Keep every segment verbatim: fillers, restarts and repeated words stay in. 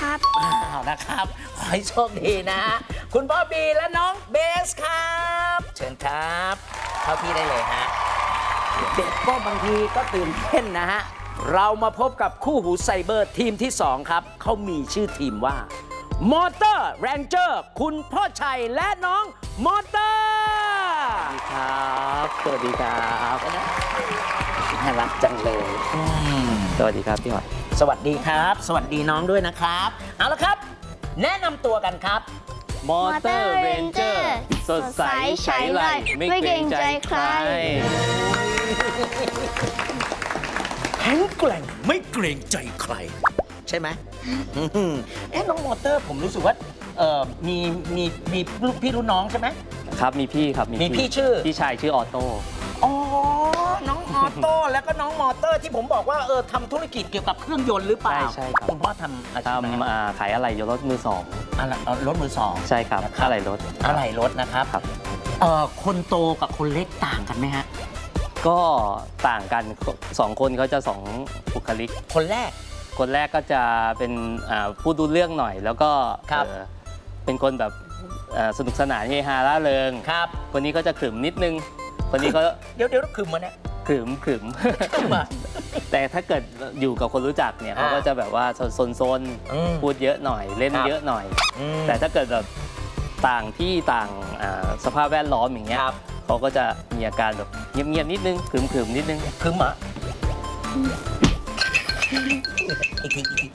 ครับอ้าวนะครับขอให้โชคดีนะคุณพ่อบีและน้องเบสครับเชิญครับเข้าที่ได้เลยฮะเด็กก็บางทีก็ตื่นเต้นนะฮะเรามาพบกับคู่หูไซเบอร์ทีมที่สองครับเขามีชื่อทีมว่ามอเตอร์แรงเจอร์คุณพ่อชัยและน้องมอเตอร์สวัสดีครับสวัสดีครับน่ารักจังเลยสวัสดีครับพี่หอยสวัสดีครับสวัสดีน้องด้วยนะครับเอาละครับแนะนำตัวกันครับมอเตอร์เรนเจอร์สดใสใช้ไหลไม่เกรงใจใครแข็งแกร่งไม่เกรงใจใครใช่ไหมเอ๊ะน้องมอเตอร์ผมรู้สึกว่าเออมีมีมีพี่รุ่นน้องใช่ไหมครับมีพี่ครับมีพี่ชื่อพี่ชายชื่อออโต้อ๋อน้องออโต้แล้วก็น้องมอเตอร์ที่ผมบอกว่าเออทำธุรกิจเกี่ยวกับเครื่องยนต์หรือเปล่าใช่ใช่ครับคุณพ่อทำอาชีพทำขายอะไหล่รถมือสองอะไรรถมือสองใช่ครับอะไหล่รถอะไหล่รถนะครับครับเออคนโตกับคนเล็กต่างกันไหมฮะก็ต่างกันสองคนเขาจะสองบุคลิกคนแรกคนแรกก็จะเป็นพูดดูเรื่องหน่อยแล้วก็เป็นคนแบบสนุกสนานเฮฮาร่าเริงครับคนนี้ก็จะขรึมนิดนึงคนนี้ก็เดี๋ยวเดี๋ยวขรึมมาเนี่ยขรึมขรึมแต่ถ้าเกิดอยู่กับคนรู้จักเนี่ยเขาก็จะแบบว่าโซนๆพูดเยอะหน่อยเล่นเยอะหน่อยแต่ถ้าเกิดแบบต่างที่ต่างสภาพแวดล้อมอย่างเงี้ยเขาก็จะมีอาการแบบเงียบๆนิดนึงขรึมๆนิดนึงขรึมอ่ะอีกทีอีกที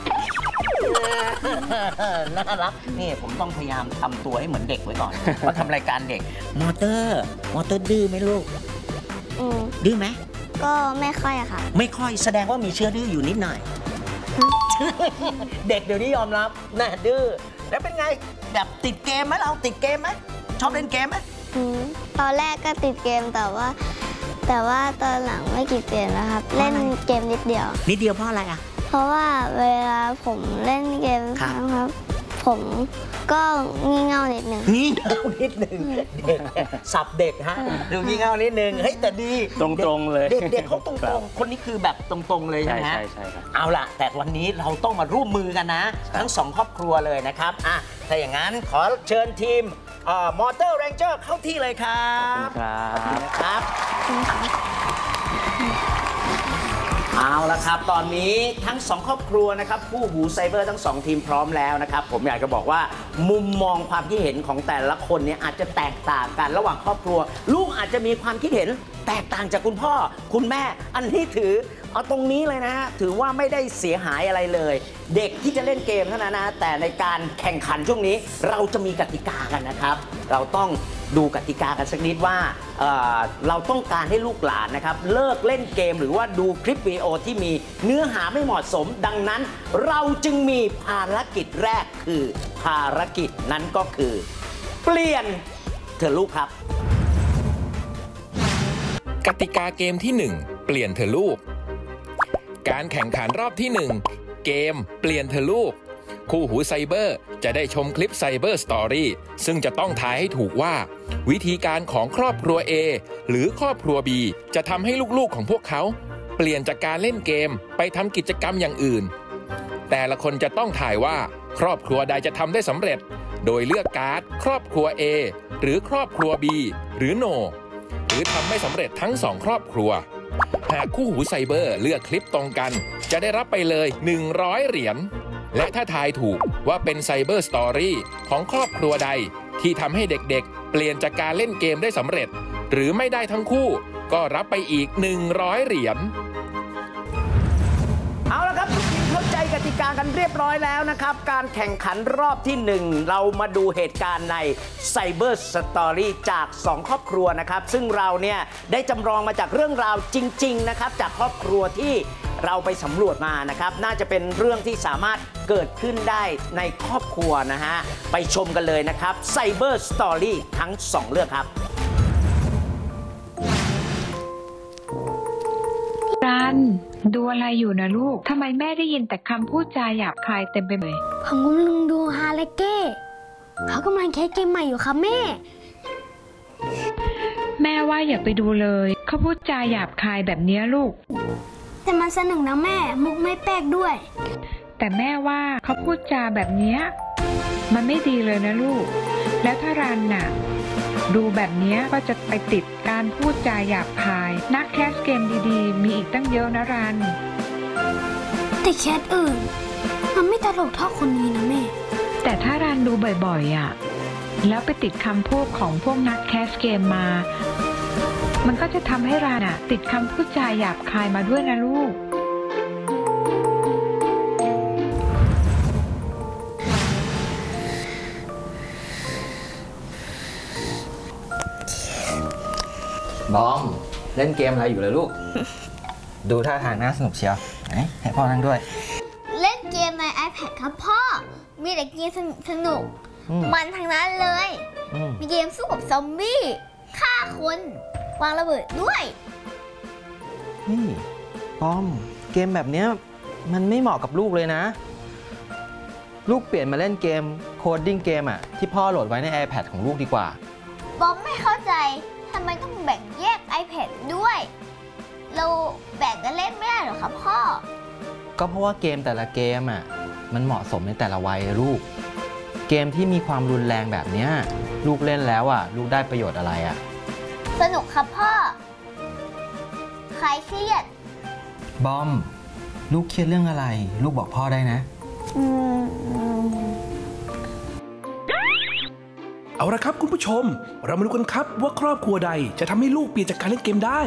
น่ารักนี่ผมต้องพยายามทำตัวให้เหมือนเด็กไว้ก่อนเพราะทำรายการเด็กมอเตอร์มอเตอร์ดื้อไหมลูกดื้อไหมก็ไม่ค่อยอะค่ะไม่ค่อยแสดงว่ามีเชื้อดื้ออยู่นิดหน่อยเด็กเดี๋ยวนี้ยอมรับน่าดื้อแล้วเป็นไงแบบติดเกมไหมเราติดเกมไหมชอบเล่นเกมไหมตอนแรกก็ติดเกมแต่ว่าแต่ว่าตอนหลังไม่กี่เกมนะครับเล่นเกมนิดเดียวนิดเดียวเพราะอะไรอะเพราะว่าเวลาผมเล่นเกมนะครับผมก็งี่เง่านิดหนึ่งงี่เง่านิดหนึ่งเด็กสับเด็กฮะดูงี่เง่านิดหนึ่งเฮ้ยแต่ดีตรงๆเลยเด็กๆเขาตรงๆคนนี้คือแบบตรงๆเลยใช่ไหมฮะใช่ใช่ครับเอาล่ะแต่วันนี้เราต้องมาร่วมมือกันนะทั้งสองครอบครัวเลยนะครับอ่ะถ้าอย่างนั้นขอเชิญทีมมอเตอร์แรงเจอร์เข้าที่เลยครับครับเอาละครับตอนนี้ทั้งสองครอบครัวนะครับผู้หูไซเบอร์ทั้งสองทีมพร้อมแล้วนะครับผมอยากจะบอกว่ามุมมองความคิดเห็นของแต่ละคนเนี่ยอาจจะแตกต่างกันระหว่างครอบครัวลูกอาจจะมีความคิดเห็นแตกต่างจากคุณพ่อคุณแม่อันนี้ถือเอาตรงนี้เลยนะฮะถือว่าไม่ได้เสียหายอะไรเลยเด็กที่จะเล่นเกมเท่านั้นนะแต่ในการแข่งขันช่วงนี้เราจะมีกติกากันนะครับเราต้องดูกติกากันสักนิดว่า เ, เราต้องการให้ลูกหลานนะครับเลิกเล่นเกมหรือว่าดูคลิปวิดีโอที่มีเนื้อหาไม่เหมาะสมดังนั้นเราจึงมีภารกิจแรกคือภารกิจนั้นก็คือเปลี่ยนเถอะลูกครับกติกาเกมที่หนึ่งเปลี่ยนเถอะลูกการแข่งขันรอบที่หนึ่งเกมเปลี่ยนเถอะลูกคู่หูไซเบอร์จะได้ชมคลิปไซเบอร์สตอรี่ซึ่งจะต้องทายให้ถูกว่าวิธีการของครอบครัว A หรือครอบครัว B จะทำให้ลูกๆของพวกเขาเปลี่ยนจากการเล่นเกมไปทำกิจกรรมอย่างอื่นแต่ละคนจะต้องทายว่าครอบครัวใดจะทำได้สำเร็จโดยเลือกการ์ดครอบครัว A หรือครอบครัว B หรือ No หรือทำไม่สำเร็จทั้งสองครอบครัวหากคู่หูไซเบอร์เลือกคลิปตรงกันจะได้รับไปเลยหนึ่งร้อยเหรียญและถ้าทายถูกว่าเป็นไซเบอร์สตอรี่ของครอบครัวใดที่ทำให้เด็กๆเปลี่ยนจากการเล่นเกมได้สำเร็จหรือไม่ได้ทั้งคู่ก็รับไปอีกหนึ่งร้อยเหรียญเอาละครับทุกทีมเข้าใจกติกากันเรียบร้อยแล้วนะครับการแข่งขันรอบที่หนึ่งเรามาดูเหตุการณ์ในไซเบอร์สตอรี่จากสองครอบครัวนะครับซึ่งเราเนี่ยได้จำลองมาจากเรื่องราวจริงๆนะครับจากครอบครัวที่เราไปสำรวจมานะครับน่าจะเป็นเรื่องที่สามารถเกิดขึ้นได้ในครอบครัวนะฮะไปชมกันเลยนะครับไซเบอร์สตอรี่ทั้งสองเรื่องครับรันดูอะไรอยู่นะลูกทำไมแม่ได้ยินแต่คำพูดจาหยาบคายเต็มไปหมดผมกำลังดูฮาเลเก้เขากำลังแคสเกมใหม่อยู่ครับแม่แม่ว่าอย่าไปดูเลยเขาพูดจาหยาบคายแบบนี้ลูกแต่มันสนุกนะแม่มุกไม่แปลกด้วยแต่แม่ว่าเขาพูดจาแบบเนี้ยมันไม่ดีเลยนะลูกแล้วถ้ารันน่ะดูแบบเนี้ยก็จะไปติดการพูดจาหยาบคายนักแคสเกมดีๆมีอีกตั้งเยอะนะรันแต่แคสอื่นมันไม่ตลกเท่าคนนี้นะแม่แต่ถ้ารันดูบ่อยๆอ่ะแล้วไปติดคำพูดของพวกนักแคสเกมมามันก็จะทำให้รันอ่ะติดคำพูดจาหยาบคายมาด้วยนะลูกบอมเล่นเกมอะไรอยู่เลยลูก ดูท่าทางน่าสนุกเชียวไหนให้พ่อนั่งด้วยเล่นเกมใน iPad ครับพ่อมีแต่เกมสนุกสนุกมันทั้งนั้นเลยมีเกมสู้กับซอมบี้ฆ่าคนวางระเบิดด้วยนี่บอมเกมแบบเนี้ยมันไม่เหมาะกับลูกเลยนะลูกเปลี่ยนมาเล่นเกมโคดดิ้งเกมอ่ะที่พ่อโหลดไว้ใน iPad ของลูกดีกว่าบอมไม่เข้าใจทำไมต้องแบ่งแยก iPad ด้วยเราแบ่งกันเล่นไม่ได้หรอครับพ่อก็เพราะว่าเกมแต่ละเกมอ่ะมันเหมาะสมในแต่ละวัยลูกเกมที่มีความรุนแรงแบบนี้ลูกเล่นแล้วอ่ะลูกได้ประโยชน์อะไรอ่ะสนุกครับพ่อคลายเครียดบอมลูกเครียดเรื่องอะไรลูกบอกพ่อได้นะอืมเอาละครับคุณผู้ชมเรามาดูกันครับว่าครอบครัวใดจะทำให้ลูกเปลี่ยนจากการเล่นเกมได้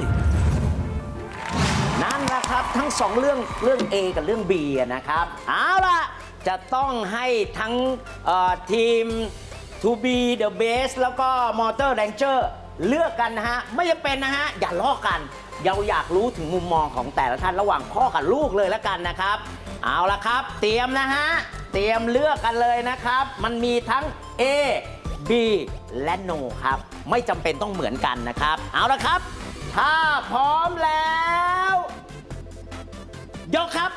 นั่นแหละครับทั้งสองเรื่องเรื่อง A กับเรื่อง B นะครับเอาล่ะจะต้องให้ทั้งทีม ทู บี The Base แล้วก็ Motor Ranger เลือกกันนะฮะไม่จำเป็นนะฮะอย่าลอกกันเราอยากรู้ถึงมุมมองของแต่ละท่านระหว่างพ่อกับลูกเลยแล้วกันนะครับเอาละครับเตรียมนะฮะเตรียมเลือกกันเลยนะครับมันมีทั้ง A B และ No ครับไม่จำเป็นต้องเหมือนกันนะครับเอาละครับถ้าพร้อมแล้วยกครับ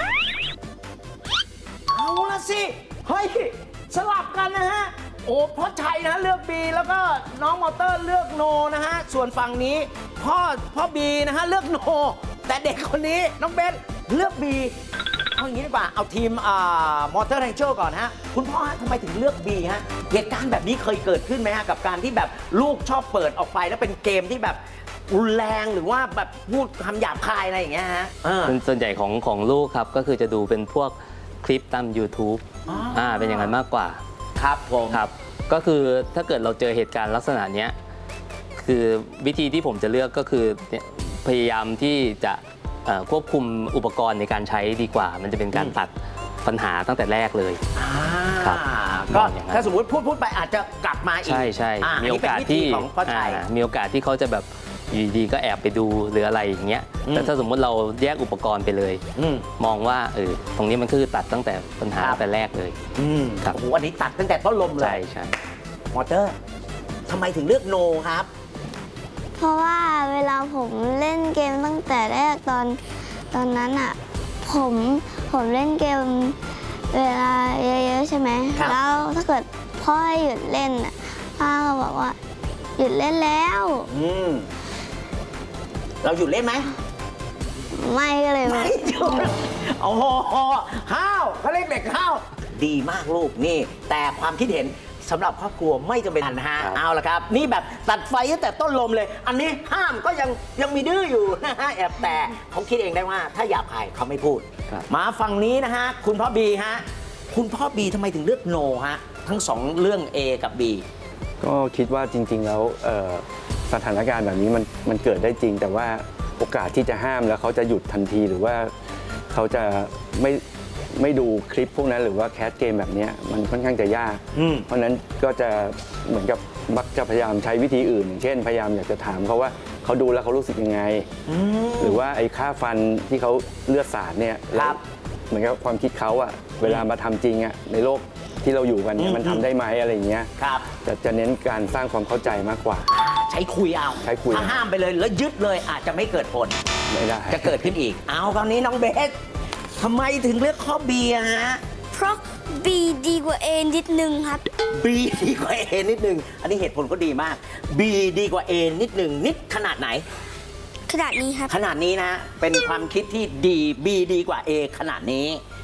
เอาละสิเฮ้ยสลับกันนะฮะโอ้พ่อชัยนะเลือก B แล้วก็น้องมอเตอร์เลือก No นะฮะส่วนฝั่งนี้พ่อพ่อ B นะฮะเลือก No แต่เด็กคนนี้น้องเบนเลือก B เอาอย่างนี้ดีกว่าเอาทีมมอเตอร์แรงเจอร์ก่อนฮะคุณพ่อฮะทำไมถึงเลือก B ฮะเหตุการณ์แบบนี้เคยเกิดขึ้นไหมฮะกับการที่แบบลูกชอบเปิดออกไปแล้วเป็นเกมที่แบบรุนแรงหรือว่าแบบพูดคำหยาบคายอะไรอย่างเงี้ยฮะส่วนใหญ่ของของลูกครับก็คือจะดูเป็นพวกคลิปตาม YouTube อ่าเป็นอย่างนั้นมากกว่าครับผมครับก็คือถ้าเกิดเราเจอเหตุการณ์ลักษณะนี้คือวิธีที่ผมจะเลือกก็คือพยายามที่จะควบคุมอุปกรณ์ในการใช้ดีกว่ามันจะเป็นการตัดปัญหาตั้งแต่แรกเลยครับก็ถ้าสมมติพูดพูดไปอาจจะกลับมาอีกใช่ใช่มีโอกาสที่มีโอกาสที่เขาจะแบบอยู่ดีก็แอบไปดูหรืออะไรอย่างเงี้ยแต่ถ้าสมมติเราแยกอุปกรณ์ไปเลยมองว่าเออตรงนี้มันคือตัดตั้งแต่ปัญหาแต่แรกเลยครับโอ้โหอันนี้ตัดตั้งแต่ต้นลมเลยใช่ใช่มอเตอร์ทำไมถึงเลือกโนครับเพราะว่าเวลาผมเล่นเกมตั้งแต่แรกตอนตอนนั้นอ่ะผมผมเล่นเกมเวลาเยอะๆใช่ไหมแล้วถ้าเกิดพ่อให้หยุดเล่นอ่ะพ่อก็บอกว่าหยุดเล่นแล้วอืมเราหยุดเล่นไหมไม่ก็เลยไม่หยุดโอ้โหห้าวเขาเรียกเด็กห้าวดีมากลูกนี่แต่ความคิดเห็นสำหรับครอบครัวไม่จำเป็นนะฮะเอาละครับนี่แบบตัดไฟตั้งแต่ต้นลมเลยอันนี้ห้ามก็ยังยังมีดื้ออยู่นะฮะแอบแต่เขาคิดเองได้ว่าถ้าหยาบคายเขาไม่พูดมาฝั่งนี้นะฮะคุณพ่อบีฮะคุณพ่อบีทำไมถึงเลือกโนฮะทั้งสองเรื่อง A กับ B ก็คิดว่าจริงๆแล้วสถานการณ์แบบนี้มันมันเกิดได้จริงแต่ว่าโอกาสที่จะห้ามแล้วเขาจะหยุดทันทีหรือว่าเขาจะไม่ไม่ดูคลิปพวกนั้นหรือว่าแคสเกมแบบนี้มันค่อนข้างจะยากเพราะนั้นก็จะเหมือนกับมักจะพยายามใช้วิธีอื่นเช่นพยายามอยากจะถามเขาว่าเขาดูแล้วเขารู้สึกยังไงหรือว่าไอ้ค่าฟันที่เขาเลือดสาดเนี่ยแล้วเหมือนกับความคิดเขาอะเวลามาทำจริงอะในโลกที่เราอยู่กันเนี่ยมันทำได้ไหมอะไรอย่างเงี้ยจะจะเน้นการสร้างความเข้าใจมากกว่าใช้คุยเอาใช้คุยถ้าห้ามไปเลยแล้วยึดเลยอาจจะไม่เกิดผลไม่ได้จะเกิดขึ้นอีกเอาคราวนี้น้องเบสทำไมถึงเลือกข้อ B อะฮะเพราะ B ดีกว่า A นิดนึงครับ B ดีกว่า A นิดนึงอันนี้เหตุผลก็ดีมาก B ดีกว่า A นิดนึงนิดขนาดไหนขนาดนี้ครับขนาดนี้นะเป็นความคิดที่ดี B ดีกว่า A ขนาดนี้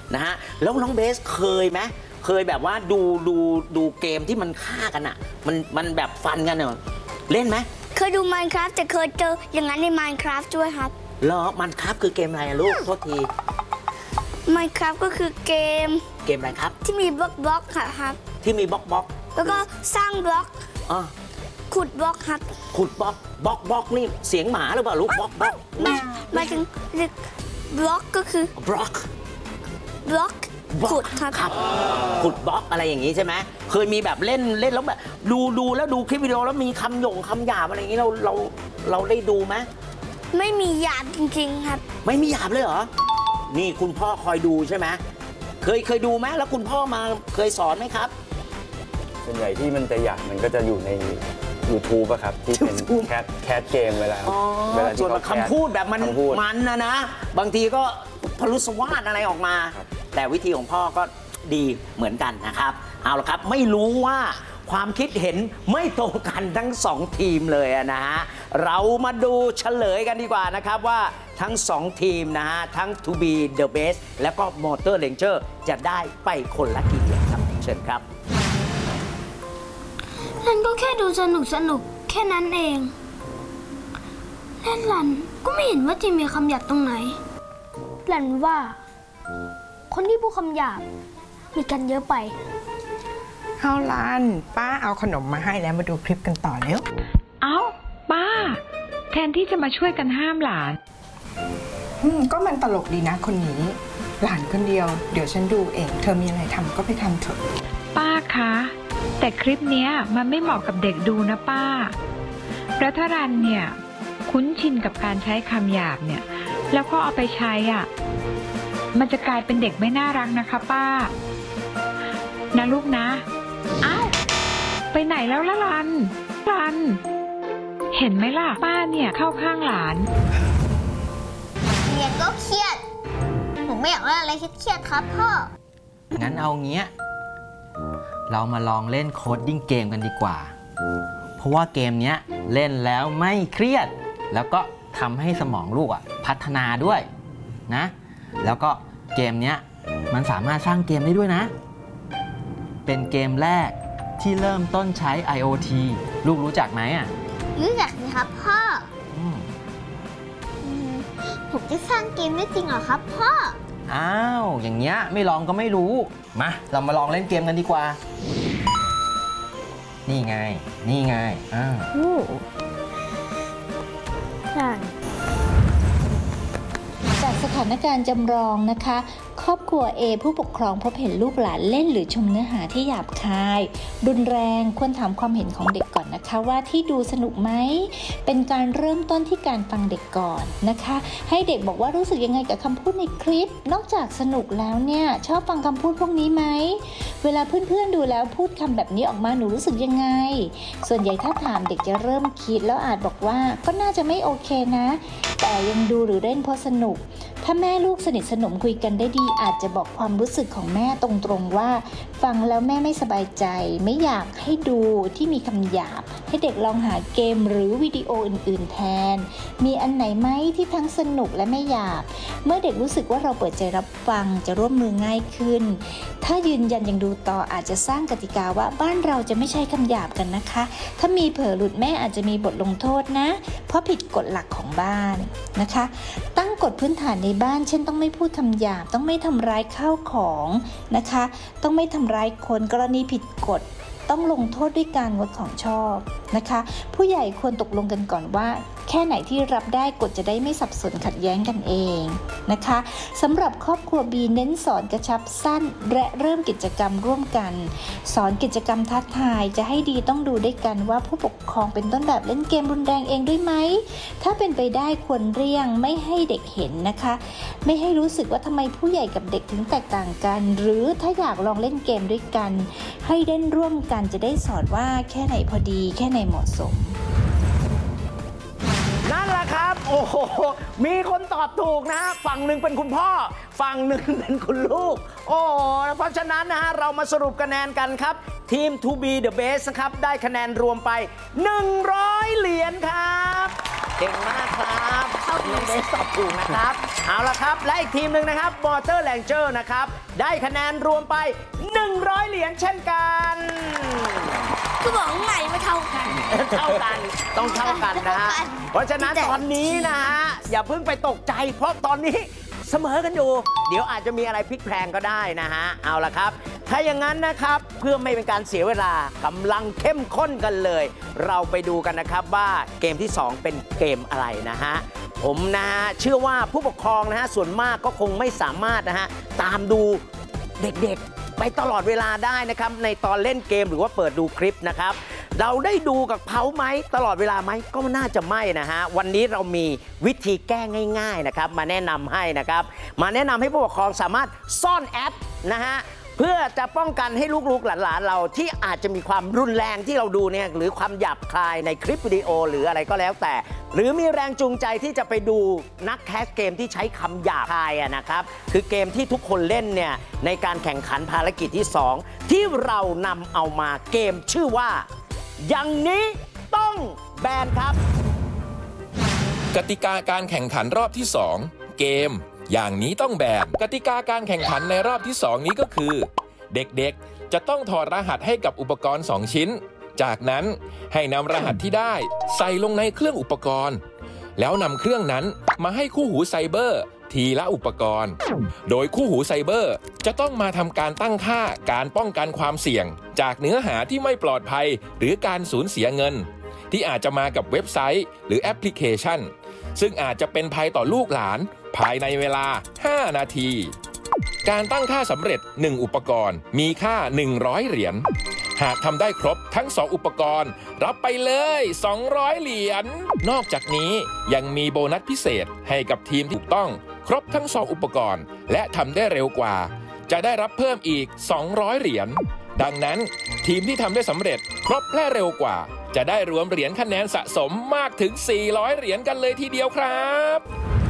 นะฮะแล้วน้องเบสเคยไหมเคยแบบว่าดูดูดูเกมที่มันฆ่ากันอ่ะมันมันแบบฟันกันเนอะเล่นไหมเคยดู Minecraft แต่เคยเจออย่างนั้นใน Minecraft ด้วยครับเหรอมันครับคือเกมอะไรอะลูกโทษที Minecraft ก็คือเกมเกมอะไรครับที่มีบล็อกบล็อกค่ะครับที่มีบล็อกบล็อกแล้วก็สร้างบล็อกอ่าขุดบล็อกครับขุดบล็อกบล็อกบล็อกนี่เสียงหมาหรือเปล่าลูกบล็อกบล็อกไม่หมายถึงบล็อกก็คือบล็อกบล็อกขุดครับขุดบล็อกอะไรอย่างนี้ใช่ไหมเคยมีแบบเล่นเล่นแล้วแบบดูดูแล้วดูคลิปวิดีโอแล้วมีคำหยงคำหยาบอะไรอย่างนี้เราเราเราได้ดูไหมไม่มีหยาบจริงๆครับไม่มีหยาบเลยเหรอนี่คุณพ่อคอยดูใช่ไหมเคยเคยดูไหมแล้วคุณพ่อมาเคยสอนไหมครับส่วนใหญ่ที่มันจะหยาบมันก็จะอยู่ใน YouTube อะครับที่เป็นแคทแคทเกมเวลาเวลาส่วนคำพูดแบบมันมันนะนะบางทีก็พลุสวาทอะไรออกมาแต่วิธีของพ่อก็ดีเหมือนกันนะครับเอาละครับไม่รู้ว่าความคิดเห็นไม่ตรงกันทั้งสองทีมเลยนะฮะเรามาดูเฉลยกันดีกว่านะครับว่าทั้งสองทีมนะฮะทั้ง ทู บี The Best และก็ Motor Ranger จะได้ไปคนละกี่เหรียญครับเชิญครับนั่นก็แค่ดูสนุกสนุกแค่นั้นเองแล่นหลันก็ไม่เห็นว่าจะมีคำหยาบตรงไหนหลันว่าคนที่พูดคำหยาบมีกันเยอะไปเอาลันป้าเอาขนมมาให้แล้วมาดูคลิปกันต่อเร็วเอาป้าแทนที่จะมาช่วยกันห้ามหลานอืมก็มันตลกดีนะคนนี้หลานคนเดียวเดี๋ยวฉันดูเองเธอมีอะไรทำก็ไปทำเถอะป้าคะแต่คลิปเนี้ยมันไม่เหมาะกับเด็กดูนะป้าแล้วถ้ารันเนี่ยคุ้นชินกับการใช้คำหยาบเนี่ยแล้วก็เอาไปใช้อ่ะมันจะกลายเป็นเด็กไม่น่ารักนะคะป้านะลูกนะอ้าวไปไหนแล้วล่ะรันรันเห็นไหมล่ะป้าเนี่ยเข้าข้างหลานเรียนก็เครียดผมไม่อยากเล่นอะไรเครียดครับพ่องั้นเอาเงี้ยเรามาลองเล่นโค้ดดิ้งเกมกันดีกว่าเพราะว่าเกมนี้เล่นแล้วไม่เครียดแล้วก็ทำให้สมองลูกอ่ะพัฒนาด้วยนะแล้วก็เกมนี้มันสามารถสร้างเกมได้ด้วยนะเป็นเกมแรกที่เริ่มต้นใช้ ไอ โอ ที ลูกรู้จักไหมอ่ะรู้จักสิครับพ่อผมจะสร้างเกมได้จริงเหรอครับพ่ออ้าวอย่างเงี้ยไม่ลองก็ไม่รู้มาเรามาลองเล่นเกมกันดีกว่านี่ไงนี่ไงอ้าวจากสถานการณ์จำลองนะคะครอบครัว A ผู้ปกครองพบเห็นลูกหลานเล่นหรือชมเนื้อหาที่หยาบคายรุนแรงควรถามความเห็นของเด็กก่อนนะคะว่าที่ดูสนุกไหมเป็นการเริ่มต้นที่การฟังเด็กก่อนนะคะให้เด็กบอกว่ารู้สึกยังไงกับคำพูดในคลิปนอกจากสนุกแล้วเนี่ยชอบฟังคำพูดพวกนี้ไหมเวลาเพื่อนๆดูแล้วพูดคำแบบนี้ออกมาหนูรู้สึกยังไงส่วนใหญ่ถ้าถามเด็กจะเริ่มคิดแล้วอาจบอกว่าก็น่าจะไม่โอเคนะแต่ยังดูหรือเล่นเพราะสนุกถ้าแม่ลูกสนิทสนมคุยกันได้ดีอาจจะบอกความรู้สึกของแม่ตรงๆว่าฟังแล้วแม่ไม่สบายใจไม่อยากให้ดูที่มีคำหยาบให้เด็กลองหาเกมหรือวิดีโออื่นๆแทนมีอันไหนไหมที่ทั้งสนุกและไม่หยาบเมื่อเด็กรู้สึกว่าเราเปิดใจรับฟังจะร่วมมือง่ายขึ้นถ้ายืนยันยังดูต่ออาจจะสร้างกติกาว่าบ้านเราจะไม่ใช้คำหยาบกันนะคะถ้ามีเผลอหลุดแม่อาจจะมีบทลงโทษนะเพราะผิดกฎหลักของบ้านนะคะตั้งกฎพื้นฐานในบ้านเช่นต้องไม่พูดคำหยาบต้องไม่ทำร้ายข้าวของนะคะต้องไม่ทำร้ายคนกรณีผิดกฎต้องลงโทษด้วยการงดของชอบนะคะผู้ใหญ่ควรตกลงกันก่อนว่าแค่ไหนที่รับได้กฎจะได้ไม่สับสนขัดแย้งกันเองนะคะสำหรับครอบครัว B เน้นสอนกระชับสั้นและเริ่มกิจกรรมร่วมกันสอนกิจกรรมท้าทายจะให้ดีต้องดูด้วยกันว่าผู้ปกครองเป็นต้นแบบเล่นเกมรุนแรงเองด้วยไหมถ้าเป็นไปได้ควรเลี่ยงไม่ให้เด็กเห็นนะคะไม่ให้รู้สึกว่าทำไมผู้ใหญ่กับเด็กถึงแตกต่างกันหรือถ้าอยากลองเล่นเกมด้วยกันให้เล่นร่วมกันจะได้สอนว่าแค่ไหนพอดีแค่ไหนเหมาะสมนั่นแหละครับโอ้โหมีคนตอบถูกนะฝั่งหนึ่งเป็นคุณพ่อฝั่งหนึ่งเป็นคุณลูกโอ้เพราะฉะนั้นนะฮะเรามาสรุปคะแนนกันครับทีม ทู บี The Best นะครับได้คะแนนรวมไปหนึ่งร้อยเหรียญครับเก่งมากครับน้องเบสตอบถูกนะครับเอาละครับและอีกทีมหนึ่งนะครับ Water Ranger นะครับได้คะแนนรวมไปหนึ่งร้อยเหรียญเช่นกันก็บอกไงไม่เท่ากันเท่ากันต้องเท่ากันนะฮะเพราะฉะนั้นตอนนี้นะฮะอย่าเพิ่งไปตกใจเพราะตอนนี้เสมอกันอยู่เดี๋ยวอาจจะมีอะไรพลิกแพลงก็ได้นะฮะเอาละครับถ้าอย่างนั้นนะครับเพื่อไม่เป็นการเสียเวลากำลังเข้มข้นกันเลยเราไปดูกันนะครับว่าเกมที่สองเป็นเกมอะไรนะฮะผมนะฮะเชื่อว่าผู้ปกครองนะฮะส่วนมากก็คงไม่สามารถนะฮะตามดูเด็กๆไปตลอดเวลาได้นะครับในตอนเล่นเกมหรือว่าเปิดดูคลิปนะครับเราได้ดูกับเขาไหมตลอดเวลาไหมก็น่าจะไม่นะฮะวันนี้เรามีวิธีแก้ง่ายๆนะครับมาแนะนำให้นะครับมาแนะนำให้ผู้ปกครองสามารถซ่อนแอปนะฮะเพื่อจะป้องกันให้ลูกๆหลานๆเราที่อาจจะมีความรุนแรงที่เราดูเนี่ยหรือความหยาบคายในคลิปวิดีโอหรืออะไรก็แล้วแต่หรือมีแรงจูงใจที่จะไปดูนักแคสเกมที่ใช้คำหยาบคายอะนะครับคือเกมที่ทุกคนเล่นเนี่ยในการแข่งขันภารกิจที่สองที่เรานำเอามาเกมชื่อว่าอย่างนี้ต้องแบนครับกติกาการแข่งขันรอบที่สองเกมอย่างนี้ต้องแบนกติกาการแข่งขันในรอบที่สองนี้ก็คือเด็กๆจะต้องถอดรหัสให้กับอุปกรณ์สองชิ้นจากนั้นให้นำรหัสที่ได้ใส่ลงในเครื่องอุปกรณ์แล้วนำเครื่องนั้นมาให้คู่หูไซเบอร์ทีละอุปกรณ์โดยคู่หูไซเบอร์จะต้องมาทำการตั้งค่าการป้องกันความเสี่ยงจากเนื้อหาที่ไม่ปลอดภัยหรือการสูญเสียเงินที่อาจจะมากับเว็บไซต์หรือแอปพลิเคชันซึ่งอาจจะเป็นภัยต่อลูกหลานภายในเวลาห้านาทีการตั้งค่าสำเร็จหนึ่งอุปกรณ์มีค่าหนึ่งร้อยเหรียญหากทำได้ครบทั้งสองอุปกรณ์รับไปเลยสองร้อยเหรียญนอกจากนี้ยังมีโบนัสพิเศษให้กับทีมที่ถูกต้องครบทั้งสองอุปกรณ์และทำได้เร็วกว่าจะได้รับเพิ่มอีกสองร้อยเหรียญดังนั้นทีมที่ทำได้สำเร็จครบและเร็วกว่าจะได้รวมเหรียญคะแนนสะสมมากถึงสี่ร้อยเหรียญกันเลยทีเดียวครับ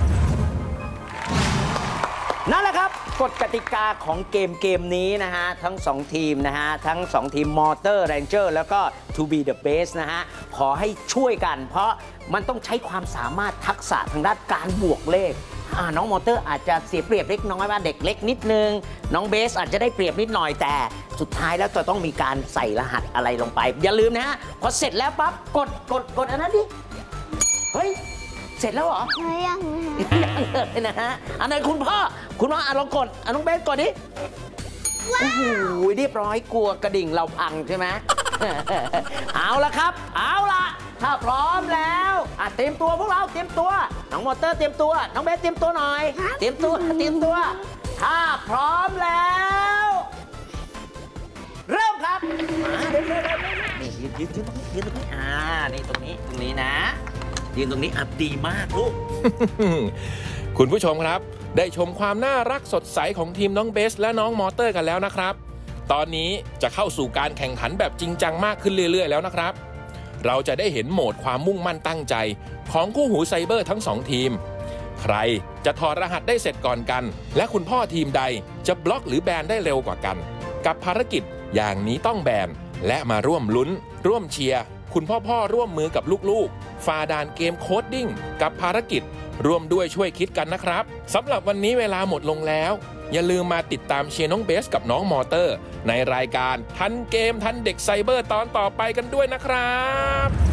นั่นแหละครับกฎกติกาของเกมเกมนี้นะฮะทั้งสองทีมนะฮะทั้งสองทีม Water Ranger แล้วก็ To Be The Best นะฮะขอให้ช่วยกันเพราะมันต้องใช้ความสามารถทักษะทางด้านการบวกเลขน้องมอเตอร์อาจจะเสียเปรียบเล็กน้อยว่าเด็กเล็กนิดนึงน้องเบสอาจจะได้เปรียบนิดหน่อยแต่สุดท้ายแล้วจะต้องมีการใส่รหัสอะไรลงไปอย่าลืมนะฮะพอเสร็จแล้วปั๊บกดกดกดอันนั้นดิเฮ้ยเสร็จแล้วเหรอยังยังเลยนะฮะอันนั้นคุณพ่อคุณพ่ออ่ะลองกดอ่ะน้องเบสกดดิโอ้โหเรียบร้อยกลัวกระดิ่งเราพังใช่ไหม เอาละครับเอาละถ้าพร้อมแล้วอ่ะเตรียมตัวพวกเราเตรียมตัวน้องมอเตอร์เตรียมตัวน้องเบสเตรียมตัวหน่อยเตรียมตัวเตรียมตัวถ้าพร้อมแล้วเริ่มครับมาเดี๋ยวเดี๋ยวนี่ยืนยืนยืนตรงนี้ยืนตรงนี้อ่านี่ตรงนี้ตรงนี้นะยืนตรงนี้อ่ะดีมากลูกคุณผู้ชมครับได้ชมความน่ารักสดใสของทีมน้องเบสและน้องมอเตอร์กันแล้วนะครับตอนนี้จะเข้าสู่การแข่งขันแบบจริงจังมากขึ้นเรื่อยๆแล้วนะครับเราจะได้เห็นโหมดความมุ่งมั่นตั้งใจของคู่หูไซเบอร์ทั้งสองทีมใครจะถอดรหัสได้เสร็จก่อนกันและคุณพ่อทีมใดจะบล็อกหรือแบนได้เร็วกว่ากันกับภารกิจอย่างนี้ต้องแบนและมาร่วมลุ้นร่วมเชียร์คุณพ่อพ่อร่วมมือกับลูกๆฝ่าด่านเกมโคดดิ้งกับภารกิจร่วมด้วยช่วยคิดกันนะครับสำหรับวันนี้เวลาหมดลงแล้วอย่าลืมมาติดตามเชียร์น้องเบสกับน้องมอเตอร์ในรายการทันเกมทันเด็กไซเบอร์ตอนต่อไปกันด้วยนะครับ